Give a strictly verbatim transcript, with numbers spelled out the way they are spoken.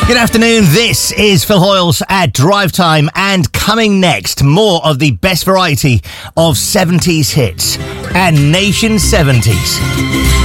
Good afternoon, this is Phil Hoyles at Drive Time, and coming next, more of the best variety of seventies hits and Nation seventies.